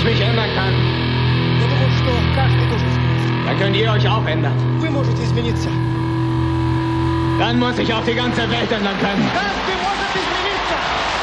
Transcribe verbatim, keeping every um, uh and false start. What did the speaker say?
ich mich ändern kann, dann könnt ihr euch auch ändern. Dann muss sich auch die ganze Welt ändern können.